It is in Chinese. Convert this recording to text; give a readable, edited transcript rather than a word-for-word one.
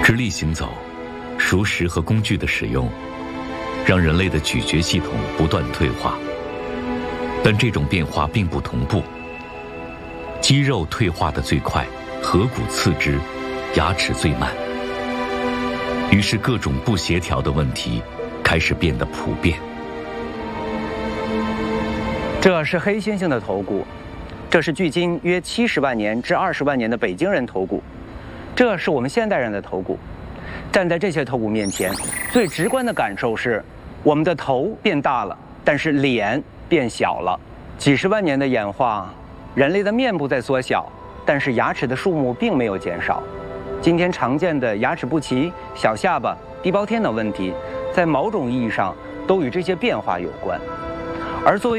直立行走、熟食和工具的使用，让人类的咀嚼系统不断退化。但这种变化并不同步，肌肉退化的最快，颌骨次之，牙齿最慢。于是各种不协调的问题开始变得普遍。 这是黑猩猩的头骨，这是距今约70万年至20万年的北京人头骨，这是我们现代人的头骨。站在这些头骨面前，最直观的感受是，我们的头变大了，但是脸变小了。几十万年的演化，人类的面部在缩小，但是牙齿的数目并没有减少。今天常见的牙齿不齐、小下巴、地包天等问题，在某种意义上都与这些变化有关。而作为